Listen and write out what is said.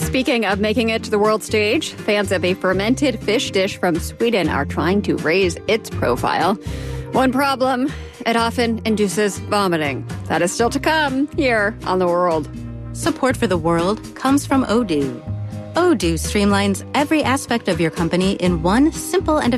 Speaking of making it to the world stage, fans of a fermented fish dish from Sweden are trying to raise its profile. One problem, it often induces vomiting. That is still to come here on The World. Support for The World comes from Odoo. Odoo streamlines every aspect of your company in one simple and